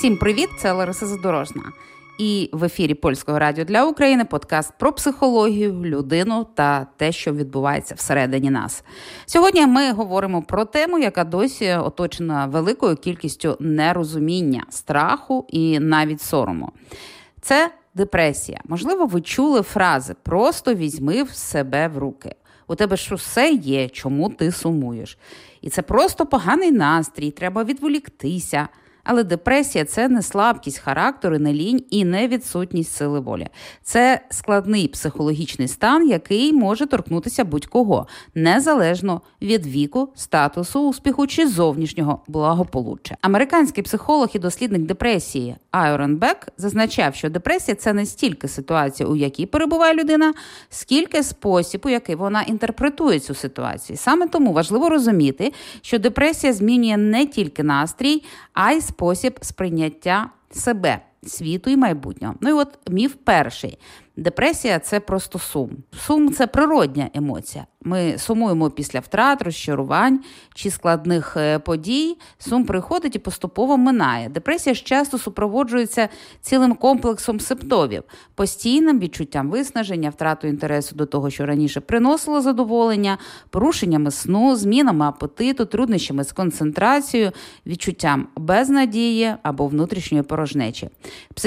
Всім привіт, це Лариса Задорожна. І в ефірі Польського радіо для України подкаст про психологію, людину та те, що відбувається всередині нас. Сьогодні ми говоримо про тему, яка досі оточена великою кількістю нерозуміння, страху і навіть сорому. Це депресія. Можливо, ви чули фрази «просто візьми себе в руки». У тебе ж усе є, чому ти сумуєш. І це просто поганий настрій, треба відволіктися. Але депресія – це не слабкість характеру, не лінь і не відсутність сили волі. Це складний психологічний стан, який може торкнутися будь-кого, незалежно від віку, статусу, успіху чи зовнішнього благополуччя. Американський психолог і дослідник депресії Айрон Бек зазначав, що депресія – це не стільки ситуація, у якій перебуває людина, скільки спосіб, у який вона інтерпретує цю ситуацію. Саме тому важливо розуміти, що депресія змінює не тільки настрій, а й спосіб сприйняття себе, світу і майбутнього. Ну і от міф перший. Депресія – це просто сум. Сум – це природня емоція. Ми сумуємо після втрат, розчарувань чи складних подій. Сум приходить і поступово минає. Депресія ж часто супроводжується цілим комплексом симптомів. Постійним відчуттям виснаження, втратою інтересу до того, що раніше приносило задоволення, порушеннями сну, змінами апетиту, труднощами з концентрацією, відчуттям безнадії або внутрішньої порожнечі.